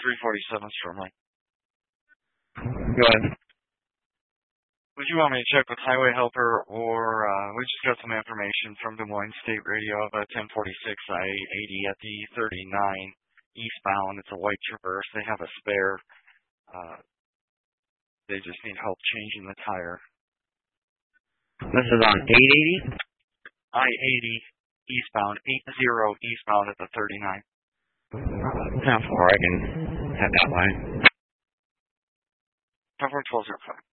347 Stormlight. Go ahead. Would you want me to check with Highway Helper, or we just got some information from Des Moines State Radio about 1046 I-80 at the 39 eastbound. It's a white Traverse. They have a spare. They just need help changing the tire. This is on 880? I-80 eastbound, 80 eastbound at the 39. How far I can head that way? Cover 1205.